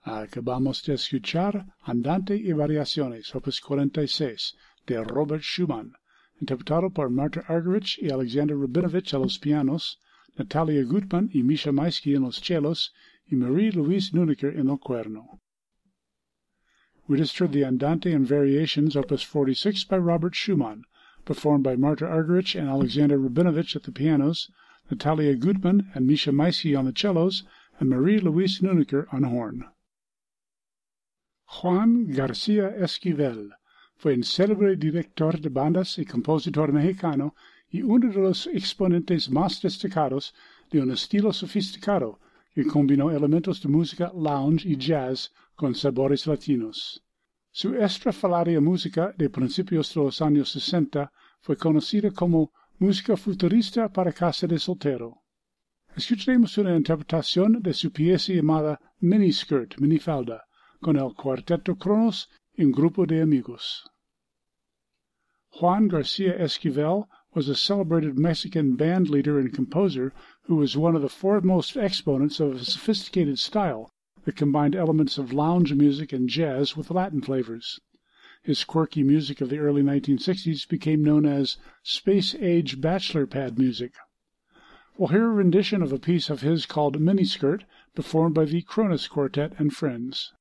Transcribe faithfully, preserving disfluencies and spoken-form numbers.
Acabamos de escuchar Andante y Variaciones, opus cuarenta y seis, de Robert Schumann, interpretado por Marta Argerich y Alexander Rabinovich a los pianos, Natalia Gutman y Misha Maisky en los cellos, y Marie-Louise Nuneker en el cuerno. We just heard the Andante and Variations, opus forty-six, by Robert Schumann, performed by Marta Argerich and Alexander Rabinovich at the pianos, Natalia Gutman and Misha Maisky on the cellos, and Marie-Louise Nuneker on horn. Juan García Esquivel fue un célebre director de bandas y compositor mexicano y uno de los exponentes más destacados de un estilo sofisticado que combinó elementos de música lounge y jazz con sabores latinos. Su estrafalaria música de principios de los años sesenta fue conocida como música futurista para casa de soltero. Escucharemos una interpretación de su pieza llamada Miniskirt, Minifalda, con el Cuarteto Kronos y un grupo de amigos. Juan García Esquivel was a celebrated Mexican band leader and composer who was one of the foremost exponents of a sophisticated style that combined elements of lounge music and jazz with Latin flavors. His quirky music of the early nineteen sixties became known as space-age bachelor pad music. We'll hear a rendition of a piece of his called Miniskirt, performed by the Kronos Quartet and Friends.